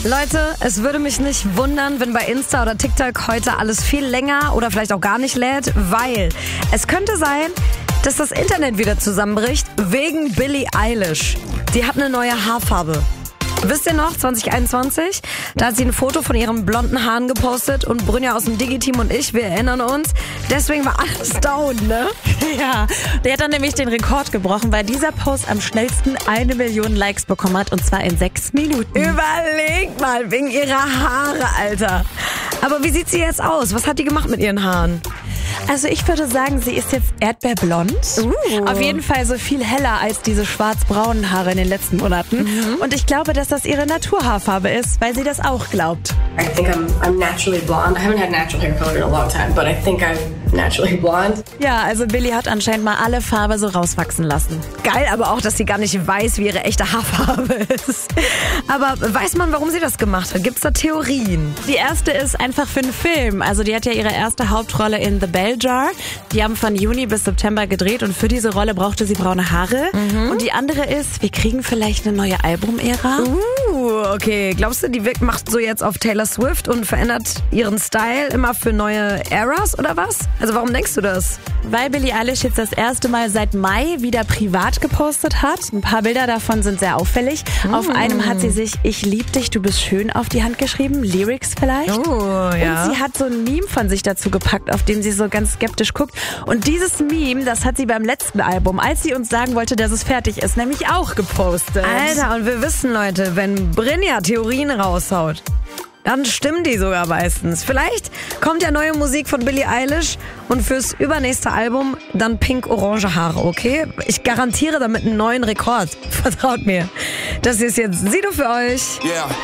Leute, es würde mich nicht wundern, wenn bei Insta oder TikTok heute alles viel länger oder vielleicht auch gar nicht lädt, weil es könnte sein, dass das Internet wieder zusammenbricht wegen Billie Eilish. Die hat eine neue Haarfarbe. Wisst ihr noch, 2021, da hat sie ein Foto von ihren blonden Haaren gepostet und Brynja aus dem Digi-Team und ich, wir erinnern uns, deswegen war alles down, ne? Ja, der hat dann nämlich den Rekord gebrochen, weil dieser Post am schnellsten 1 Million Likes bekommen hat und zwar in 6 Minuten. Überlegt mal, wegen ihrer Haare, Alter. Aber wie sieht sie jetzt aus? Was hat die gemacht mit ihren Haaren? Also ich würde sagen, sie ist jetzt erdbeerblond. Auf jeden Fall so viel heller als diese schwarz-braunen Haare in den letzten Monaten. Und ich glaube, dass das ihre Naturhaarfarbe ist, weil sie das auch glaubt. I think I'm naturally blonde. I haven't had natural hair color in a long time, but I think I'm naturally blonde. Ja, also Billie hat anscheinend mal alle Farbe so rauswachsen lassen. Geil, aber auch, dass sie gar nicht weiß, wie ihre echte Haarfarbe ist. Aber weiß man, warum sie das gemacht hat? Gibt's da Theorien? Die erste ist einfach für einen Film. Also die hat ja ihre erste Hauptrolle in The Bell Jar. Die haben von Juni bis September gedreht und für diese Rolle brauchte sie braune Haare. Und die andere ist, wir kriegen vielleicht eine neue Album-Ära. Okay. Glaubst du, die macht so jetzt auf Taylor Swift und verändert ihren Style immer für neue Eras oder was? Also warum denkst du das? Weil Billie Eilish jetzt das erste Mal seit Mai wieder privat gepostet hat. Ein paar Bilder davon sind sehr auffällig. Auf einem hat sie sich "Ich lieb dich, du bist schön" auf die Hand geschrieben. Lyrics vielleicht. Oh, ja. Und sie hat so ein Meme von sich dazu gepackt, auf dem sie so ganz skeptisch guckt. Und dieses Meme, das hat sie beim letzten Album, als sie uns sagen wollte, dass es fertig ist, nämlich auch gepostet. Alter, und wir wissen, Leute, wenn Brynja Theorien raushaut, dann stimmen die sogar meistens. Vielleicht kommt ja neue Musik von Billie Eilish und fürs übernächste Album dann pink-orange Haare, okay? Ich garantiere damit einen neuen Rekord. Vertraut mir. Das ist jetzt Sido für euch. Yeah.